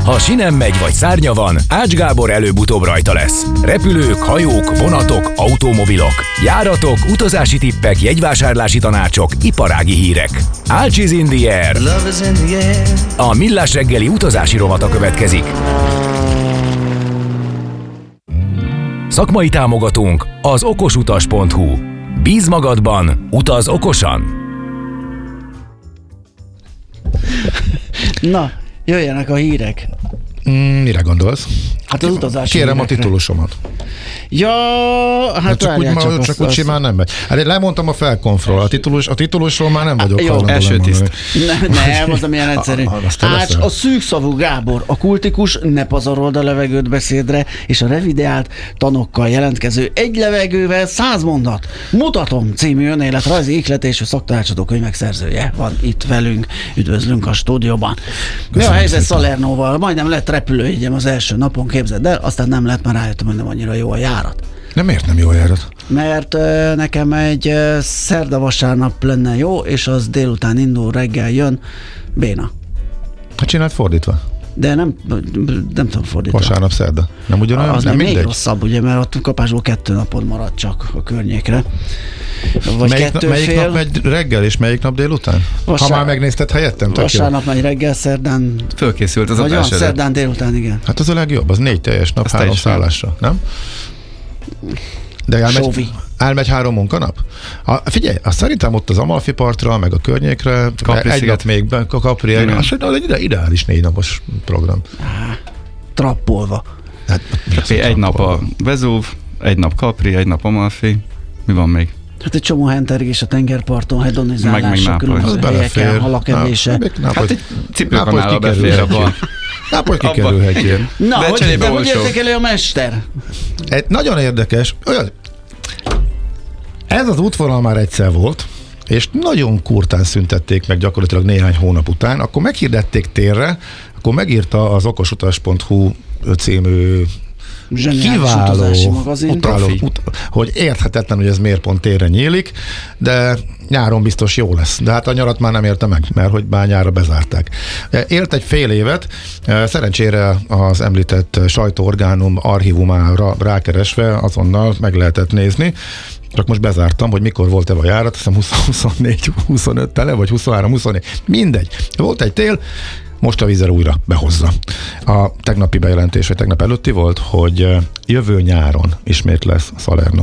Ha sinem megy vagy szárnya van, Ács Gábor előbb-utóbb rajta lesz. Repülők, hajók, vonatok, automobilok, járatok, utazási tippek, jegyvásárlási tanácsok, iparági hírek. Ács is in the air. A Millás reggeli utazási rovata következik. Szakmai támogatónk az okosutas.hu. Bíz magadban, utaz okosan! Na, jöjjenek a hírek. Mire gondolsz? Hát az utazási Kérem hírekre. a titulusomat. Ja, hát csak úgy simán nem megy. Hát én lemondtam a felkonfról. A titulusról már nem vagyok jó, hajlandó első lemondani. Nem, az amilyen egyszerű. Ács, a szűkszavú Gábor, a kultikus, ne pazarold a levegőt beszédre, és a revideált tanokkal jelentkező egy levegővel 100 mondat. Mutatom című önéletrajzi ihletésű szaktanácsadó könyvek szerzője van itt velünk. Üdvözlünk a stúdióban. Mi a helyzet Salernóval? Majdnem lett repülőjegyem az első napon, képzeld el, aztán nem lett, mert rájöttem, hogy nem annyira jó a járat. De miért nem jó járat? Mert nekem egy szerda-vasárnap lenne jó, és az délután indul, reggel jön, béna. Hát csináld fordítva. De nem tudom fordítani. Vasárnap, szerda. Nem ugyanolyan? Az nem még mindegy? rosszabb, ugye, mert ott kapásból 2 napod marad csak a környékre. Vagy melyik nap megy reggel, és melyik nap délután? Ha már megnézted helyettem, tök jó. Vasárnap megy reggel, szerdán... Fölkészült az Vagy adás előtt. szerdán délután, igen. Hát az a legjobb, az 4 teljes nap, Azt 3 teljesen. szállásra, nem? De elmegy 3 munkanap? Figyelj, azt szerintem ott az Amalfi partra, meg a környékre, egy nap még a Capri, az egy ideális 4 napos program. Trappolva. Hát, Egy nap a Vezúv, egy nap Capri, egy nap Amalfi. Mi van még? Hát egy csomó hentergés a tengerparton, hedonizálás, Meg a Nápoly. különböző Az helyeken, belefér. halakevlése. Hát egy cipőkanállal befér abban. Nápoly kikerülhetjél. Na, De hogy cserébe te hogy olcsó. értékeli a mester? Nagyon érdekes, ez az útvonal már egyszer volt, és nagyon kurtán szüntették meg gyakorlatilag néhány hónap után, akkor meghirdették térre, akkor megírta az okosutas.hu című kiváló, hogy érthetetlen, hogy ez miért pont térre nyílik, de nyáron biztos jó lesz. De hát a nyarat már nem érte meg, mert hogy már nyárra bezárták. Élt egy fél évet, szerencsére az említett sajtóorgánum archívumára rákeresve azonnal meg lehetett nézni, csak most bezártam, hogy mikor volt a járat, azt hiszem 24-25 tele, vagy 23-24, mindegy. Volt egy tél, most a vízzel újra behozza. A tegnapi bejelentés, vagy tegnap előtti volt, hogy jövő nyáron ismét lesz Salerno.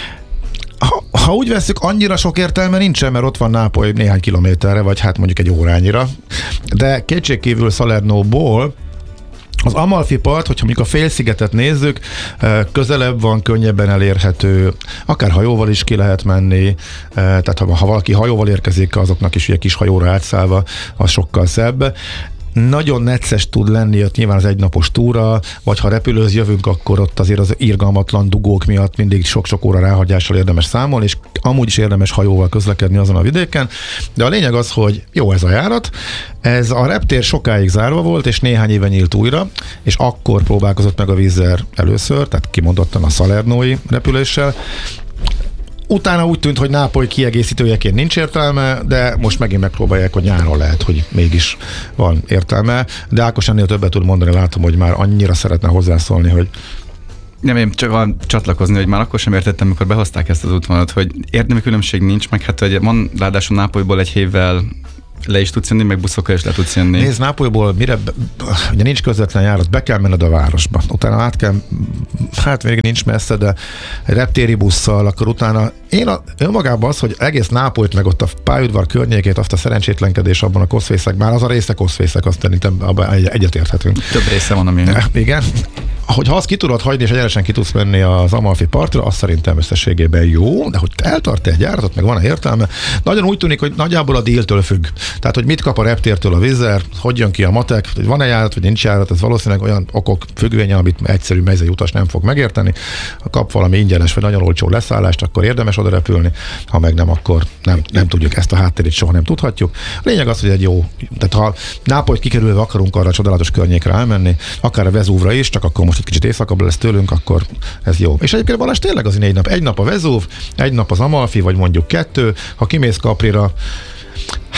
Ha úgy veszük, annyira sok értelme nincsen, mert ott van Nápoly néhány kilométerre, vagy hát mondjuk egy órányira, de kétségkívül Salernóból az Amalfi part, hogyha mondjuk a félszigetet nézzük, közelebb van, könnyebben elérhető, akár hajóval is ki lehet menni, tehát ha valaki hajóval érkezik, azoknak is ugye kis hajóra átszállva, az sokkal szebb. Nagyon necces tud lenni ott nyilván az egynapos túra, vagy ha repülőz jövünk, akkor ott azért az irgalmatlan dugók miatt mindig sok-sok óra ráhagyással érdemes számolni, és amúgy is érdemes hajóval közlekedni azon a vidéken. De a lényeg az, hogy jó ez a járat, ez a reptér sokáig zárva volt, és néhány éve nyílt újra, és akkor próbálkozott meg a Wizz Air először, tehát kimondottan a salernói repüléssel. Utána úgy tűnt, hogy Nápoly kiegészítőjeként nincs értelme, de most megint megpróbálják, hogy nyáron lehet, hogy mégis van értelme. De Ákos ennél többet tud mondani, látom, hogy már annyira szeretne hozzászólni, hogy Nem, én csak csatlakozni, hogy már akkor sem értettem, amikor behozták ezt az útvonalat, hogy érdemi különbség nincs, meg hát hogy van ráadásul Nápolyból egy hévvel le is tudsz jönni, meg buszokkal is le tudsz jönni. Nézd, Nápolyból ugye nincs közvetlen járat, be kell menned a városba. Utána át kell, hát még nincs messze, de egy reptéri busszal, akkor utána önmagában az, hogy egész Nápolyt, meg ott a pályaudvar környékét, azt a szerencsétlenkedés abban a koszfészek, már az a része koszfészek, azt szerintem abban egyetérthetünk. Több része van, ami... Igen. Ha azt ki tudod hagyni, és egyenesen ki tudsz menni az Amalfi partra, az szerintem összességében jó, de hogy eltart egy járatot, meg van-e értelme? Nagyon úgy tűnik, hogy nagyjából a díltől függ. Tehát, hogy mit kap a reptértől a Wizz Air, hogy jön ki a matek, hogy van-e járat, vagy nincs járat, ez valószínűleg olyan okok függvénye, amit egyszerű mezei utas nem fog megérteni. Ha kap valami ingyenes, vagy nagyon olcsó leszállást, akkor érdemes oda repülni, ha meg nem, akkor nem tudjuk ezt a háttérét, soha nem tudhatjuk. A lényeg az, hogy egy jó, tehát ha Nápolyt kikerülve akarunk arra a csodálatos környékre elmenni, akár a Vezúvra is, csak akkor most egy kicsit északabb lesz tőlünk, akkor ez jó. És egyébként Balázs tényleg az 4 nap. Egy nap a Vezúv, egy nap az Amalfi, vagy mondjuk 2, ha kimész Caprira,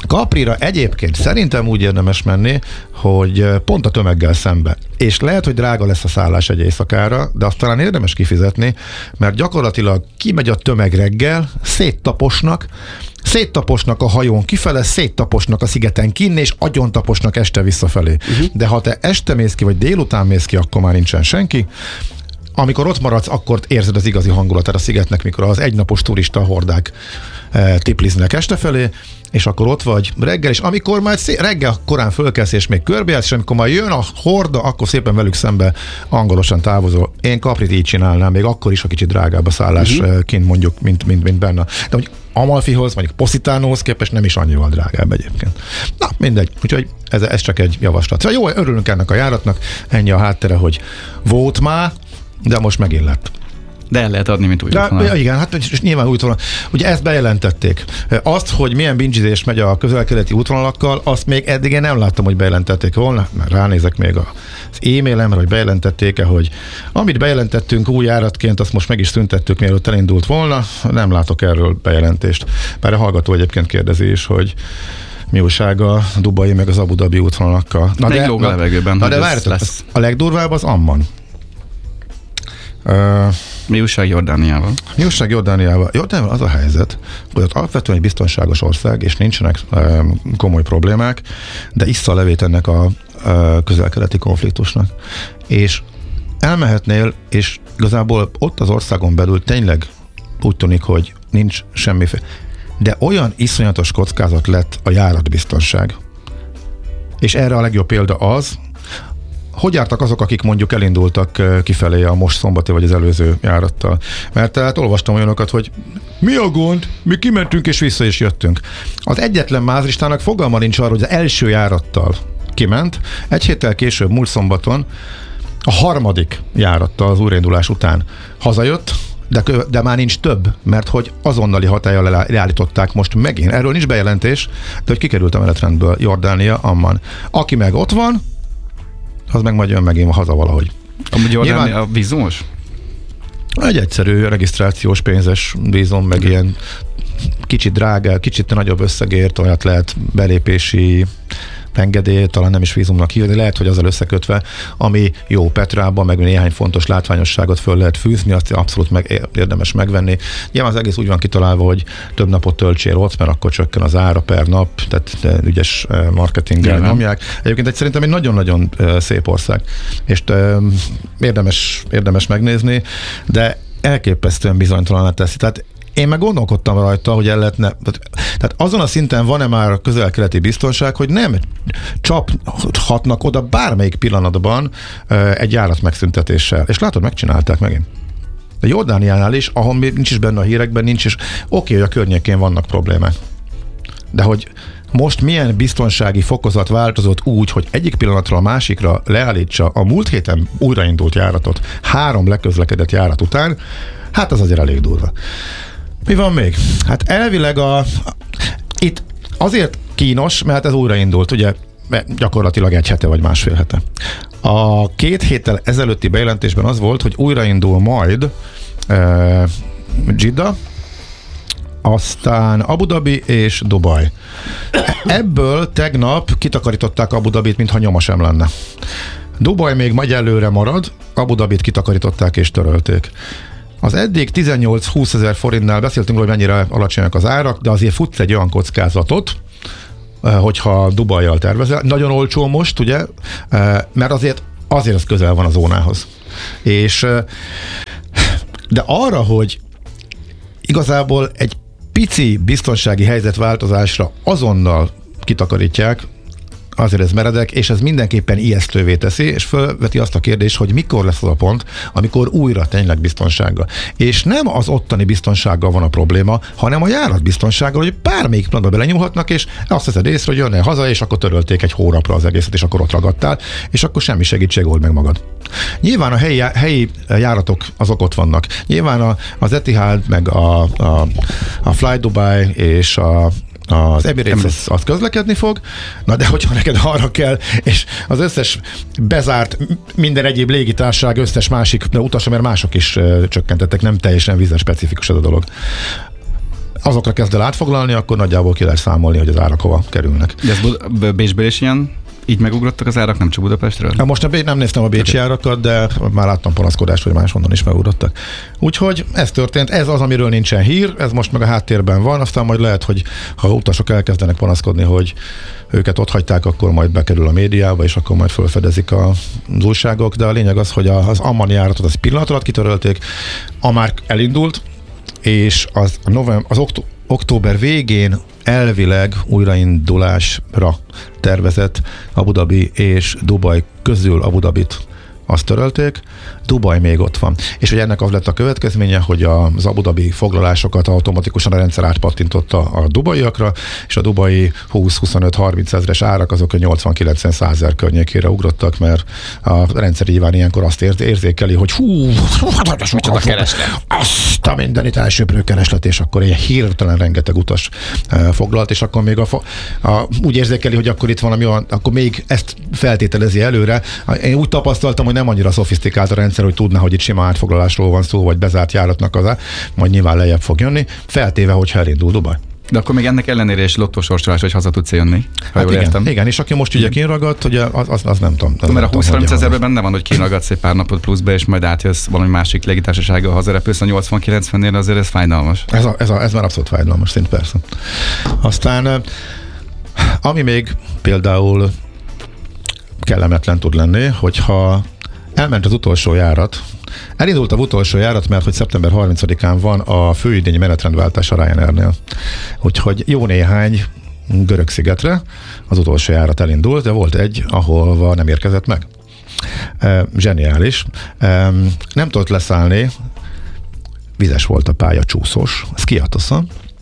Caprira egyébként szerintem úgy érdemes menni, hogy pont a tömeggel szembe. És lehet, hogy drága lesz a szállás egy éjszakára, de azt talán érdemes kifizetni, mert gyakorlatilag kimegy a tömeg reggel, széttaposnak a hajón kifele, széttaposnak a szigeten kinn, és agyontaposnak este visszafelé. De ha te este mész ki, vagy délután mész ki, akkor már nincsen senki. Amikor ott maradsz, akkor érzed az igazi hangulatát a szigetnek, mikor az egynapos turista hordák tipliznek este felé, és akkor ott vagy reggel, és amikor már reggel korán fölkelsz, és még körbejársz, és amikor már jön a horda, akkor szépen velük szembe angolosan távozol. Én Caprit így csinálnám, még akkor is, ha kicsit drágább a szállás kint mondjuk, mint benne. De mondjuk Amalfihoz, mondjuk Positánóhoz képest nem is annyival drágább egyébként. Na, mindegy. Úgyhogy ez csak egy javaslat. Szóval jó, örülünk ennek a járatnak. Ennyi a háttere, hogy volt már, de most megint lett. De el lehet adni, mint új útvonal. Igen, hát és nyilván útvonal. Ugye ezt bejelentették. Azt, hogy milyen bingizés megy a közel-keleti útvonalakkal, azt még eddig én nem láttam, hogy bejelentették volna. Már ránézek még az e-mailemre, hogy bejelentették-e, hogy amit bejelentettünk új járatként, azt most meg is szüntettük, mielőtt elindult volna. Nem látok erről bejelentést. Bár a hallgató egyébként kérdezi is, hogy mi újság a Dubai meg az Abu Dhabi útvonalakkal. Még lóg a levegőben, de várjátok, a legdurvább az Amman. Mi újság Jordániával? Mi újság Jordániával? Jordániával az a helyzet, hogy ott alapvetően egy biztonságos ország, és nincsenek komoly problémák, de issza a levét ennek a közel-keleti konfliktusnak. És elmehetnél, és igazából ott az országon belül tényleg úgy tűnik, hogy nincs semmiféle. De olyan iszonyatos kockázat lett a járatbiztonság. És erre a legjobb példa az, hogy jártak azok, akik mondjuk elindultak kifelé a most szombati vagy az előző járattal. Mert tehát olvastam olyanokat, hogy mi a gond? Mi kimentünk és vissza is jöttünk. Az egyetlen mázlistának fogalma nincs arra, hogy az első járattal kiment, egy héttel később, múlt szombaton, a harmadik járattal az újraindulás után hazajött, de már nincs több, mert hogy azonnali hatállyal leállították most megint. Erről nincs bejelentés, de hogy kikerült a menetrendből Jordánia, Amman. Aki meg ott van, az meg majd jön megint haza valahogy. Amúgy Jordánia a vízumos? Egy egyszerű regisztrációs pénzes vízum, meg ilyen kicsit drága, kicsit nagyobb összegért, olyat lehet belépési engedélyt, talán nem is vízumnak hívni, lehet, hogy azzal összekötve, ami jó Petrában, meg néhány fontos látványosságot föl lehet fűzni, azt abszolút érdemes megvenni. Nyilván az egész úgy van kitalálva, hogy több napot töltsél ott, mert akkor csökken az ára per nap, tehát ügyes marketinggel nyomják. Egyébként szerintem egy nagyon-nagyon szép ország, és érdemes megnézni, de elképesztően bizonytalanná teszi. Tehát én meg gondolkodtam rajta, hogy el lehetne, tehát azon a szinten van-e már a közel-keleti biztonság, hogy nem csaphatnak oda bármelyik pillanatban egy járat megszüntetéssel. És látod, megcsinálták megint. De Jordániánál is, ahol nincs is benne a hírekben, nincs is, oké, hogy a környékén vannak problémák. De hogy most milyen biztonsági fokozat változott úgy, hogy egyik pillanatról a másikra leállítsa a múlt héten újraindult járatot 3 leközlekedett járat után, hát az azért elég durva. Mi van még? Hát elvileg itt azért kínos, mert ez újraindult, ugye gyakorlatilag 1 hete vagy másfél hete. A 2 héttel ezelőtti bejelentésben az volt, hogy újraindul majd Jeddah, aztán Abu Dhabi és Dubai. Ebből tegnap kitakarították Abu Dhabit, mintha nyoma sem lenne. Dubai még majd előre marad, Abu Dhabit kitakarították és törölték. Az eddig 18-20 ezer forintnál beszéltünk, hogy mennyire alacsonyak az árak, de azért futsz egy olyan kockázatot, hogyha Dubajjal tervezel. Nagyon olcsó most, ugye, mert azért az közel van a zónához. És de arra, hogy igazából egy pici biztonsági helyzetváltozásra azonnal kitakarítják, azért ez meredek, és ez mindenképpen ijesztővé teszi, és felveti azt a kérdést, hogy mikor lesz az a pont, amikor újra tényleg biztonsággal. És nem az ottani biztonsággal van a probléma, hanem a járatbiztonsággal, hogy bármelyik pillanatban belenyúlhatnak, és azt veszed észre, hogy jönnél haza, és akkor törölték egy hónapra az egészet, és akkor ott ragadtál, és akkor semmi segítség, old meg magad. Nyilván a helyi járatok azok ott vannak. Nyilván az Etihad, meg a Fly Dubai és az Emirates az közlekedni fog, na de hogyha neked arra kell, és az összes bezárt minden egyéb légitársaság, összes másik utasa, mert mások is csökkentettek, nem teljesen vízzel specifikus ez a dolog. azokra kezd el átfoglalni, akkor nagyjából ki lehet számolni, hogy az árak hova kerülnek. De ez Bécsből is ilyen? Így megugrottak az árak, nem csak Budapestről? Most nem néztem a bécsi árakat, de már láttam panaszkodást, hogy máshonnan is megugrottak. Úgyhogy ez történt, ez az, amiről nincsen hír, ez most meg a háttérben van, aztán majd lehet, hogy ha utasok elkezdenek panaszkodni, hogy őket ott hagyták, akkor majd bekerül a médiába, és akkor majd felfedezik az újságok, de a lényeg az, hogy az Ammani járatot az pillanat alatt kitörölték, a már elindult, és az október végén elvileg újraindulásra tervezett Abu Dhabi és Dubaj közül Abu Dhabit azt törölték, Dubaj még ott van. És hogy ennek az lett a következménye, hogy az Abu Dhabi foglalásokat automatikusan a rendszer átpattintotta a dubaiakra, és a dubai 20-25-30 ezres árak azok a 80-90-100 ezer környékére ugrottak, mert a rendszer nyilván ilyenkor azt érzékeli, hogy micsoda kereslet. Azt a mindenit elsőprő kereslet, és akkor ilyen hirtelen rengeteg utas foglalt, és akkor még úgy érzékeli, hogy akkor itt valami olyan, akkor még ezt feltételezi előre. Én úgy tapasztaltam, hogy nem annyira szofisztikált a rendszer, hogy tudná, hogy itt sima átfoglalásról van szó, vagy bezárt járatnak majd nyilván lejjebb fog jönni, feltéve, hogyha elindul Dubaj. De akkor még ennek ellenére is lottósorsolás, hogy haza tudsz jönni, ha jól értem. Igen, és aki most ugye kínragadt, ugye az nem tudom. Mert a 20-30 ezerben benne van, hogy kínragadsz egy pár napot pluszba, és majd átjössz valami másik légitársasággal, hazarepülsz a 80-90-nél, azért ez fájdalmas. Ez már abszolút fájdalmas szint, persze. Aztán, ami még például kellemetlen tud lenni, hogyha elment az utolsó járat, elindult az utolsó járat, mert hogy szeptember 30-án van a főidényi menetrendváltás a Ryanairnél. Úgyhogy jó néhány görög szigetre az utolsó járat elindult, de volt egy, ahol nem érkezett meg. Zseniális. Nem tudott leszállni, vizes volt a pálya, csúszós, Skiatoszon.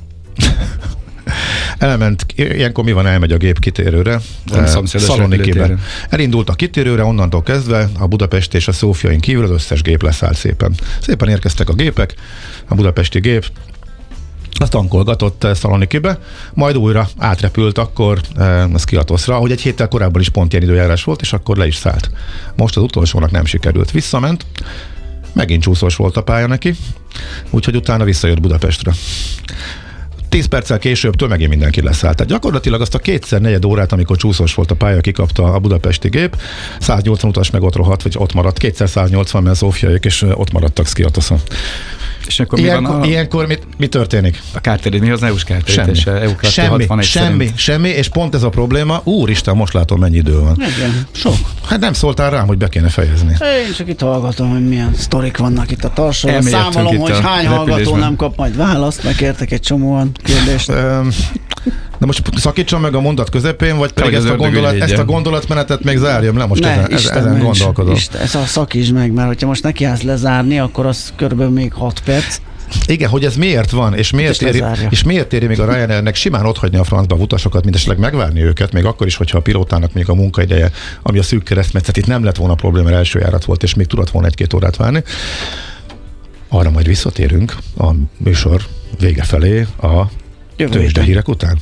Elment, ilyenkor mi van, elmegy a gép kitérőre, Szalonikibe. Elindult a kitérőre, onnantól kezdve a Budapest és a Szófiain kívül az összes gép leszállt szépen. Szépen érkeztek a gépek, a budapesti gép, azt tankolgatott Szalonikibe, majd újra átrepült akkor Skiatoszra, ahogy egy héttel korábban is pont ilyen időjárás volt, és akkor le is szállt. Most az utolsónak nem sikerült. Visszament, megint csúszós volt a pálya neki, úgyhogy utána visszajött Budapestre. 10 perccel később megint mindenki leszállt. Tehát gyakorlatilag azt a 2x4 órát, amikor csúszós volt a pálya, kikapta a budapesti gép, 180 utas meg ott rohadt, vagy ott maradt. 2x180, mert Szófiaiék, és ott maradtak Skiatoszon. És akkor ilyenkor mi történik? A kártérít, mi az EU-s kártérítés? Semmi, és pont ez a probléma. Úristen, most látom, mennyi idő van. Igen, sok. Hát nem szóltál rám, hogy be kéne fejezni. Én csak itt hallgatom, hogy milyen sztorik vannak itt a tartsóban. Számolom, hogy hány hallgató nem kap majd választ, megkértek egy csomóan kérdést. De most szakítsam meg a mondat közepén, vagy pedig ezt a gondolatmenetet még zárjam le, most ezen gondolkodom. Ez a szakítsd meg, mert hogyha most nekiállsz lezárni, akkor az körülbelül még 6 perc. Igen, hogy ez miért van, és miért éri még a Ryanairnek simán otthagyni a francba a utasokat, mint esetleg megvárni őket, még akkor is, hogyha a pilótának még a munkaideje, ami a szűk keresztmetszet, itt nem lett volna probléma, mert első járat volt, és még tudott volna 1-2 órát várni. Arra majd visszatérünk a műsor vége felé a tőzsdehírek után.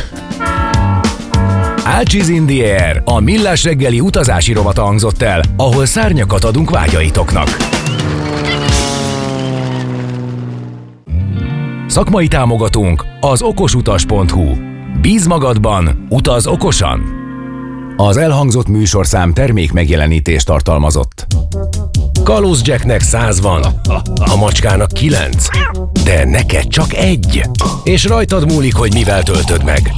Ácsiz in the Air, a millás reggeli utazási rovata hangzott el, ahol szárnyakat adunk vágyaitoknak. Szakmai támogatónk az okosutas.hu. Bíz magadban, utaz okosan! Az elhangzott műsorszám termék megjelenítést tartalmazott. Kalóz Jacknek 100 van, a macskának 9, de neked csak 1. És rajtad múlik, hogy mivel töltöd meg.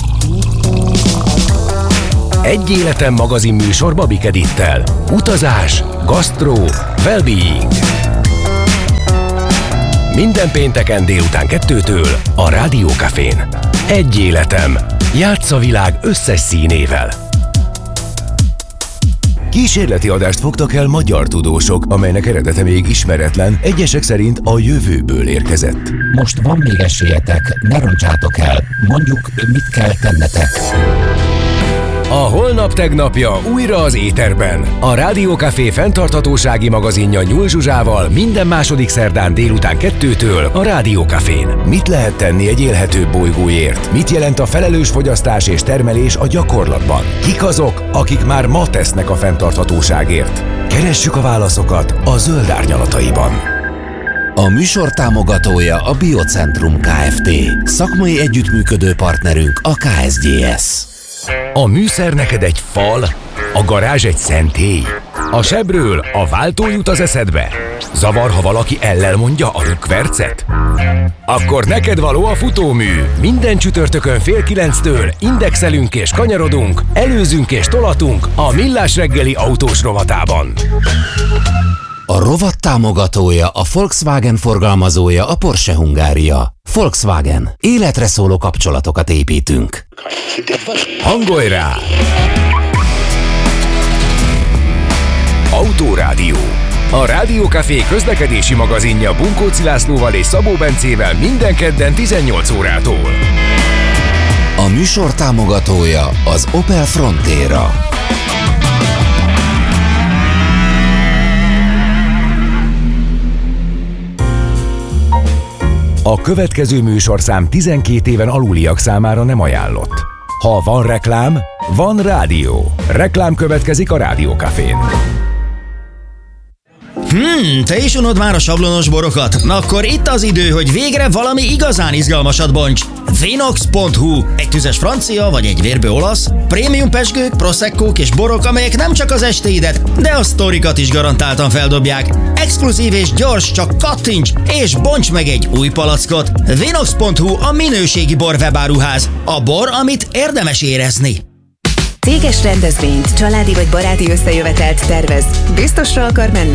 Egy életem magazin műsor Babik Edittel. Utazás, gasztró, well-being. Minden pénteken délután 2-től a Rádió Cafén. Egy életem. Játsz a világ összes színével. Kísérleti adást fogtak el magyar tudósok, amelynek eredete még ismeretlen, egyesek szerint a jövőből érkezett. Most van még esélyetek, ne roncsátok el, mondjuk mit kell tennetek. A holnap tegnapja újra az éterben. A Rádió Café fenntarthatósági magazinja Nyúl Zsuzsával minden második szerdán délután 2-től a Rádió Cafén. Mit lehet tenni egy élhetőbb bolygóért? Mit jelent a felelős fogyasztás és termelés a gyakorlatban? Kik azok, akik már ma tesznek a fenntarthatóságért? Keressük a válaszokat a zöld árnyalataiban. A műsor támogatója a Biocentrum Kft. Szakmai együttműködő partnerünk a KSGS. A műszer neked egy fal, a garázs egy szentély. A sebről a váltó jut az eszedbe. Zavar, ha valaki ellel mondja a rükvercet? Akkor neked való a futómű. Minden csütörtökön 8:30 indexelünk és kanyarodunk, előzünk és tolatunk a Millás reggeli autós rovatában. A rovat támogatója, a Volkswagen forgalmazója, a Porsche Hungária. Volkswagen. Életre szóló kapcsolatokat építünk. Hangolj rá! Autórádió. A Rádiókafé közlekedési magazinja Bunkóci Lászlóval és Szabó Bencével minden kedden 18 órától. A műsor támogatója az Opel Frontera. A következő műsorszám 12 éven aluliak számára nem ajánlott. Ha van reklám, van rádió. Reklám következik a Rádiókafén. Te is unod már a sablonos borokat? Akkor itt az idő, hogy végre valami igazán izgalmasat bonts. Vinox.hu. Egy tüzes francia vagy egy vérbő olasz, prémium pezsgők, proseccók és borok, amelyek nem csak az estéidet, de a sztorikat is garantáltan feldobják. Exkluzív és gyors, csak kattints és bonts meg egy új palackot. Vinox.hu a minőségi bor webáruház. A bor, amit érdemes érezni. Céges rendezvényt, családi vagy baráti összejövetelt tervez. Biztosra akar menni?